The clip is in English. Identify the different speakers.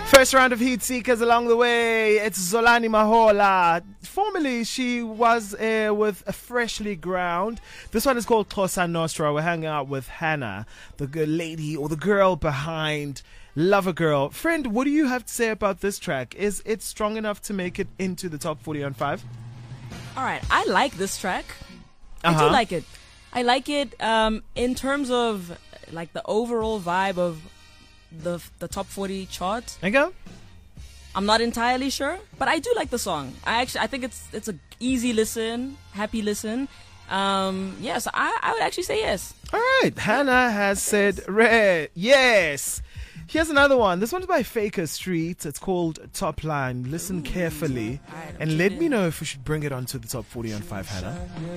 Speaker 1: First round of Heat Seekers along the way. It's Zolani Mahola. Formerly, she was with a Freshly Ground. This one is called Xhosa Nostra. We're hanging out with Hannah, the good lady or the girl behind Lover Girl. Friend, what do you have to say about this track? Is it strong enough to make it into the top 40 on 5?
Speaker 2: All right, I like this track. I do like it. I like it in terms of like the overall vibe of the top 40 chart.
Speaker 1: Okay.
Speaker 2: I'm not entirely sure, but I do like the song. I think it's a easy listen, happy listen. Yes, I would actually say yes.
Speaker 1: All right, Hannah has said yes. Here's another one. This one's by Faker Street. It's called Top Line. Listen carefully and let me know if we should bring it onto the top 40 on 5, Hannah.